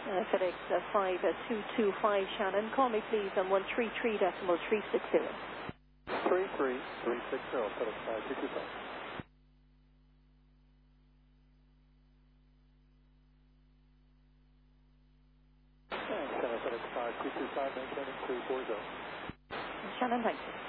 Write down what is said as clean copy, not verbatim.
FedEx 5225 Shannon. Call me please on 133.360. 33360, FedEx 5225. Shannon, FedEx 5225, maintaining 340. Shannon, thank you.